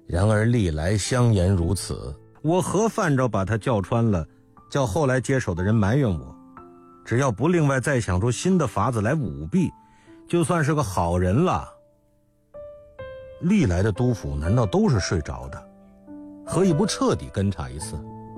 然而历来相言如此，我何犯着把他叫穿了，叫后来接手的人埋怨我？只要不另外再想出新的法子来舞弊，就算是个好人了。历来的督府难道都是睡着的？何以不彻底跟查一次？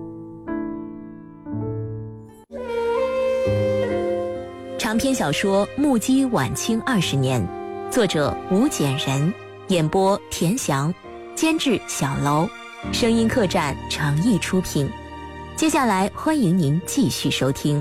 长篇小说《目击晚清20年》，作者吴简人，演播田翔，监制小楼，声音客栈诚意出品。接下来欢迎您继续收听。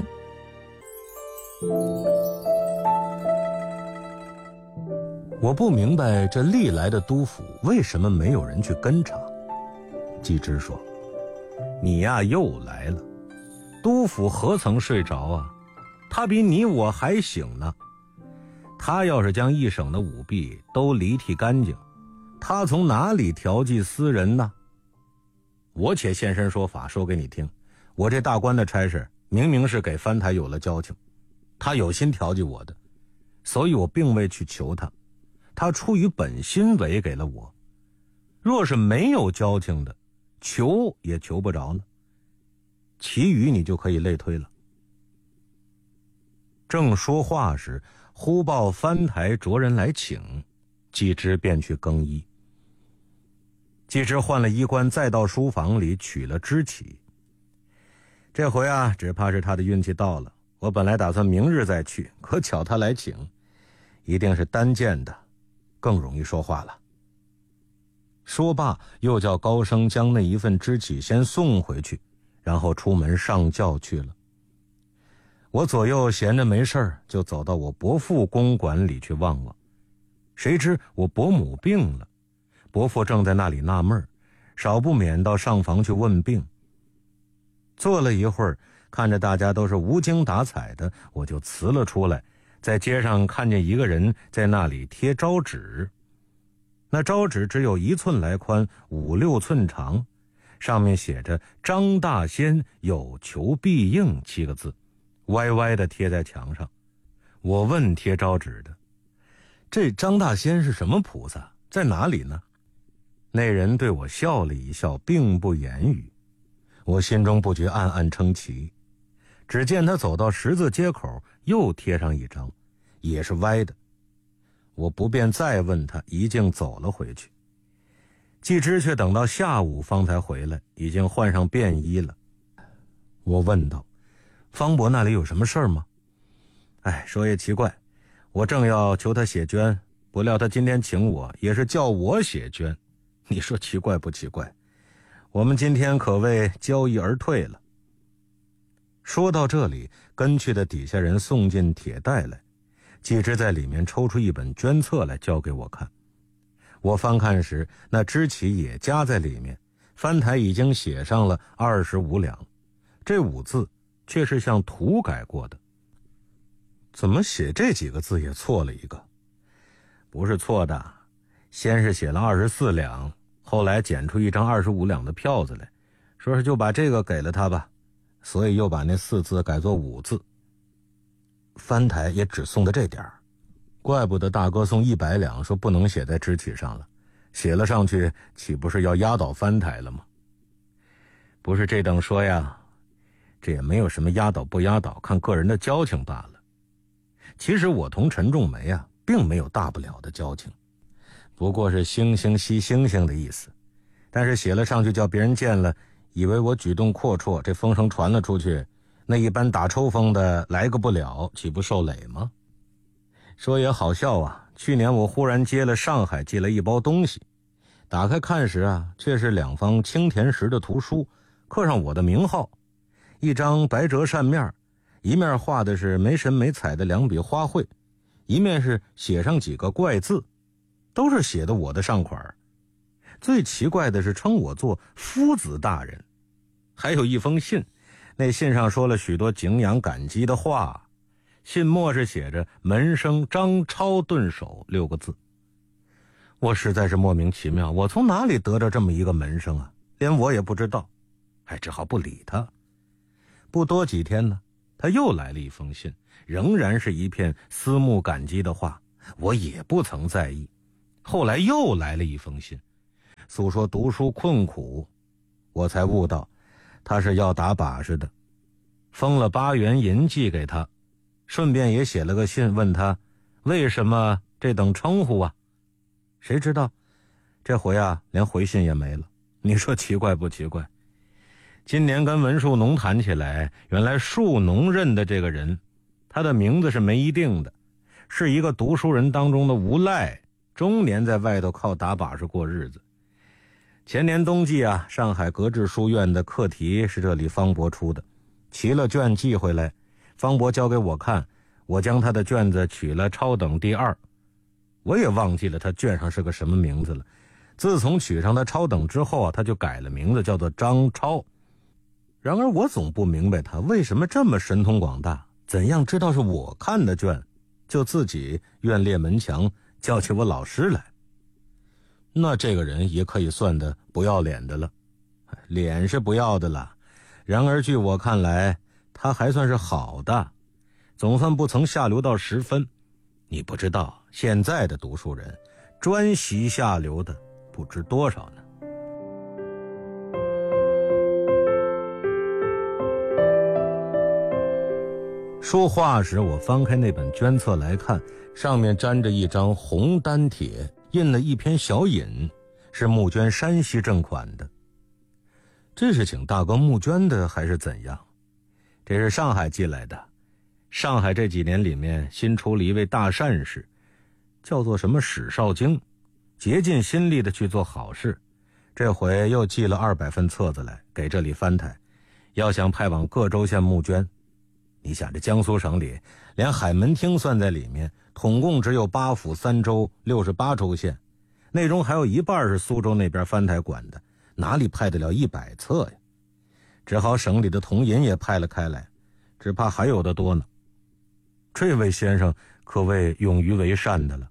我不明白这历来的督府为什么没有人去跟查。季之说：“你呀，又来了。督府何曾睡着啊？他比你我还醒呢。他要是将一省的舞弊都离替干净，他从哪里调剂私人呢？我且现身说法，说给你听。我这大官的差事明明是给藩台有了交情，他有心调剂我的，所以我并未去求他，他出于本心委给了我。若是没有交情的，求也求不着了，其余你就可以类推了。”正说话时，忽报藩台着人来请，季之便去更衣。季之换了衣冠，再到书房里取了支旗。这回啊，只怕是他的运气到了。我本来打算明日再去，可巧他来请，一定是单见的，更容易说话了。说罢，又叫高升将那一份支旗先送回去，然后出门上轿去了。我左右闲着没事儿，就走到我伯父公馆里去望望。谁知我伯母病了，伯父正在那里纳闷，少不免到上房去问病。坐了一会儿，看着大家都是无精打采的，我就辞了出来，在街上看见一个人在那里贴招纸。那招纸只有1寸来宽，5、6寸长，上面写着张大仙有求必应7个字，歪歪的贴在墙上。我问贴招纸的：“这张大仙是什么菩萨，在哪里呢？”那人对我笑了一笑，并不言语。我心中不觉暗暗称奇。只见他走到十字街口，又贴上一张，也是歪的。我不便再问他，一径走了回去。季之却等到下午方才回来，已经换上便衣了。我问道：“方伯那里有什么事儿吗？”说也奇怪，我正要求他写捐，不料他今天请我，也是叫我写捐。你说奇怪不奇怪？我们今天可谓交易而退了。说到这里，跟去的底下人送进铁袋来，季之在里面抽出一本捐册来交给我看。我翻看时，那支旗也夹在里面，翻台已经写上了25两，这5字却是像涂改过的。怎么写这几个字也错了一个？不是错的，先是写了24两，后来捡出一张25两的票子来，说是就把这个给了他吧，所以又把那4字改作5字。翻台也只送的这点儿，怪不得大哥送100两，说不能写在支旗上了，写了上去岂不是要压倒翻台了吗？不是这等说呀，这也没有什么压倒不压倒，看个人的交情罢了。其实我同陈仲梅啊，并没有大不了的交情，不过是星星惜星星的意思。但是写了上去，叫别人见了，以为我举动阔绰，这风声传了出去，那一般打抽风的来个不了，岂不受累吗？说也好笑啊，去年我忽然接了上海寄了一包东西，打开看时啊，却是2方青田石的图书，刻上我的名号，一张白折扇面，一面画的是没神没彩的2笔花卉，一面是写上几个怪字，都是写的我的上款。最奇怪的是称我做夫子大人，还有一封信，那信上说了许多敬仰感激的话，信末是写着门生张超顿首6个字。我实在是莫名其妙，我从哪里得着这么一个门生啊？连我也不知道，只好不理他。不多几天呢，他又来了一封信，仍然是一片思慕感激的话，我也不曾在意。后来又来了一封信， 诉说读书困苦，我才悟到他是要打把式的，封了8元银寄给他，顺便也写了个信问他为什么这等称呼啊。谁知道这回啊连回信也没了，你说奇怪不奇怪？今年跟文树农谈起来，原来树农认的这个人，他的名字是没一定的，是一个读书人当中的无赖，终年在外头靠打把式过日子。前年冬季啊，上海格致书院的课题是这里方伯出的，齐了卷寄回来，方伯交给我看，我将他的卷子取了超等第2，我也忘记了他卷上是个什么名字了。自从取上他超等之后啊，他就改了名字，叫做张超。然而我总不明白他为什么这么神通广大，怎样知道是我看的卷，就自己院列门墙叫起我老师来。那这个人也可以算得不要脸的了，脸是不要的了，然而据我看来他还算是好的，总算不曾下流到10分。你不知道现在的读书人专习下流的不知多少呢。说话时我翻开那本绢册来看，上面粘着一张红丹帖，印了一篇小引，是募捐山西正款的。这是请大哥募捐的还是怎样？这是上海寄来的。上海这几年里面新出了一位大善士，叫做什么史少京，竭尽心力的去做好事，这回又寄了200份册子来给这里翻台，要想派往各州县募捐。你想这江苏省里连海门厅算在里面，统共只有8府3州68州县，内中还有一半是苏州那边翻台管的，哪里派得了100册呀？只好省里的铜银也派了开来，只怕还有的多呢。这位先生可谓勇于为善的了。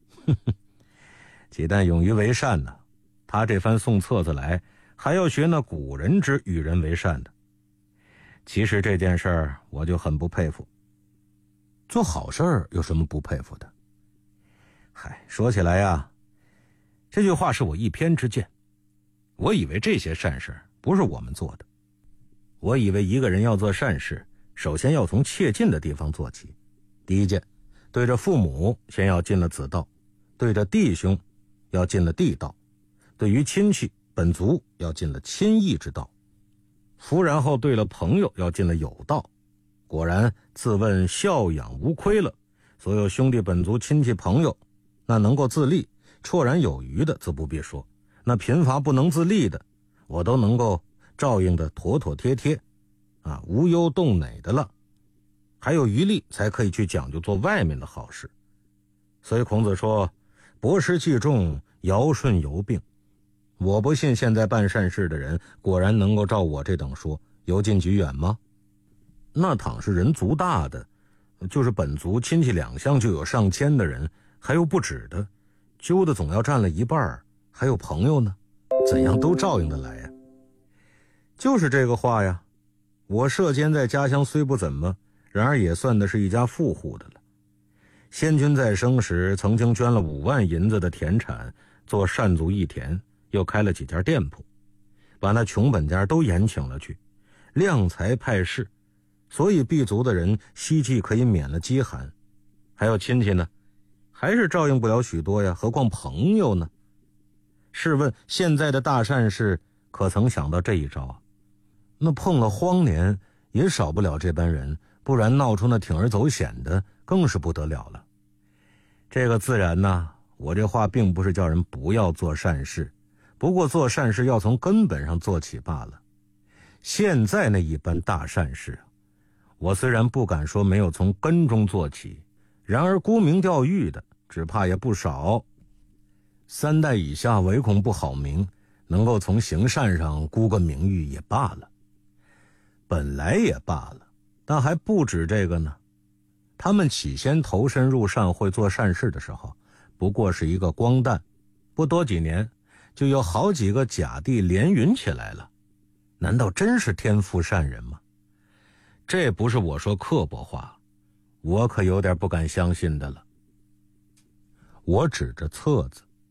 岂但勇于为善呢，他这番送册子来，还要学那古人之与人为善的。其实这件事儿我就很不佩服。做好事儿有什么不佩服的？说起来呀，这句话是我一偏之见。我以为这些善事不是我们做的，我以为一个人要做善事，首先要从切近的地方做起。第一件，对着父母先要尽了子道，对着弟兄要尽了弟道，对于亲戚本族要尽了亲义之道，然后对了朋友要尽了友道。果然自问孝养无亏了，所有兄弟本族亲戚朋友，那能够自立绰然有余的则不必说，那贫乏不能自立的，我都能够照应的妥妥帖帖无忧动馁的了。还有余力才可以去讲究做外面的好事。所以孔子说博施济众，尧舜由病。我不信现在办善事的人果然能够照我这等说由近及远吗？那倘是人族大的，就是本族亲戚2乡就有上千的人，还有不止的，揪的总要占了一半，还有朋友呢，怎样都照应得来呀。就是这个话呀，我涉监在家乡虽不怎么，然而也算的是一家富户的了。先君在生时曾经捐了5万银子的田产做善族义田，又开了几家店铺，把那穷本家都延请了去，量财派士，所以敝族的人希冀可以免了饥寒。还有亲戚呢，还是照应不了许多呀，何况朋友呢？试问现在的大善士可曾想到这一招啊？那碰了荒年也少不了这般人，不然闹出那铤而走险的更是不得了了。这个自然呢，我这话并不是叫人不要做善事，不过做善事要从根本上做起罢了。现在那一般大善事我虽然不敢说没有从根中做起，然而沽名钓誉的只怕也不少。3代以下唯恐不好名，能够从行善上沽个名誉也罢了，本来也罢了，但还不止这个呢。他们起先投身入善会做善事的时候，不过是一个光蛋，不多几年就有好几个甲弟连云起来了。难道真是天赋善人吗？这不是我说刻薄话，我可有点不敢相信的了。我指着册子，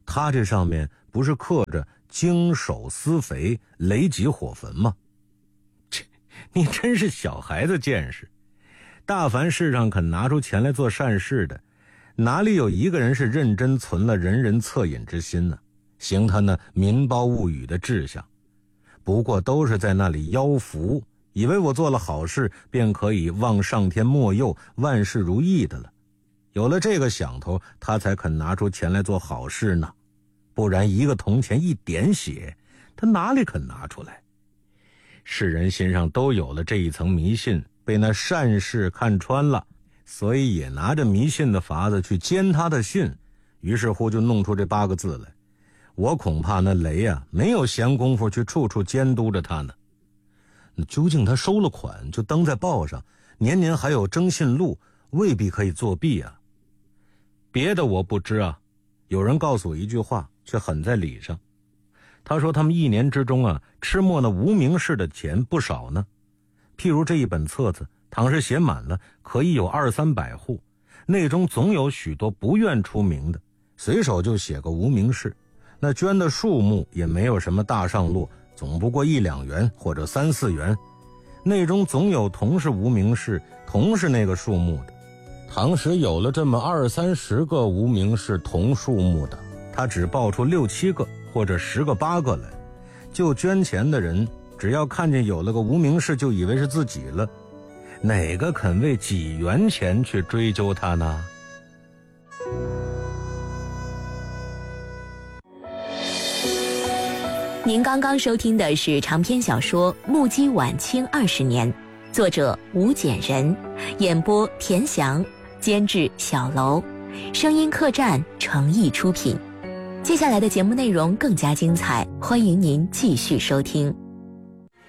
他这上面不是刻着经手施肥，雷击火焚吗？你真是小孩子见识。大凡世上肯拿出钱来做善事的，哪里有一个人是认真存了人人恻隐之心呢？行他那民胞物语的志向，不过都是在那里邀福，以为我做了好事便可以望上天莫佑，万事如意的了。有了这个想头，他才肯拿出钱来做好事呢，不然一个铜钱一点血，他哪里肯拿出来？世人心上都有了这一层迷信，被那善事看穿了，所以也拿着迷信的法子去奸他的信，于是乎就弄出这8个字来。我恐怕那雷啊没有闲工夫去处处监督着他呢。那究竟他收了款就登在报上，年年还有征信录，未必可以作弊啊。别的我不知啊，有人告诉我一句话，却狠在理上。他说他们1年之中啊，吃没那无名氏的钱不少呢。譬如这一本册子，倘是写满了，可以有200-300户，内中总有许多不愿出名的，随手就写个无名氏。那捐的数目也没有什么大上落，总不过1-2元或者3-4元，内中总有同是无名氏，同是那个数目的。倘时有了这么20-30个无名氏同数目的，他只报出6-7个或者10个8个来，就捐钱的人只要看见有了个无名氏，就以为是自己了，哪个肯为几元钱去追究他呢？ 您刚刚收听的是长篇小说《目击晚清20年》，作者吴简仁，演播田翔，监制小楼，声音客栈诚意出品。接下来的节目内容更加精彩，欢迎您继续收听。